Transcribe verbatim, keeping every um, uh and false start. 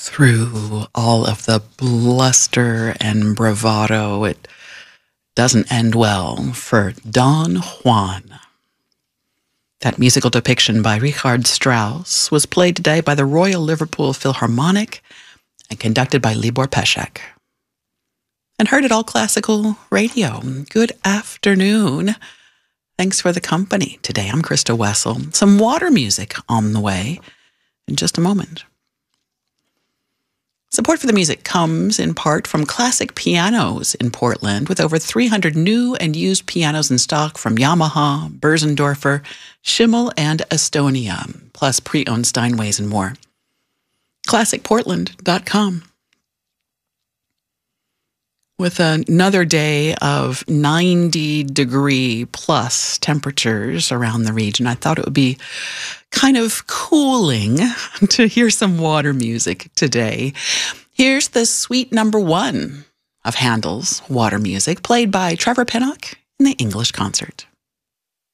through all of the bluster and bravado, it doesn't end well for Don Juan. That musical depiction by Richard Strauss was played today by the Royal Liverpool Philharmonic and conducted by Libor Pesek. And heard it all classical radio. Good afternoon. Thanks for the company today. I'm Krista Wessel. Some water music on the way in just a moment. Support for the music comes in part from Classic Pianos in Portland, with over three hundred new and used pianos in stock from Yamaha, Börsendorfer, Schimmel, and Estonia, plus pre-owned Steinways and more. classic portland dot com. With another day of ninety degree plus temperatures around the region, I thought it would be kind of cooling to hear some water music today. Here's the suite number one of Handel's water music, played by Trevor Pinnock in the English concert.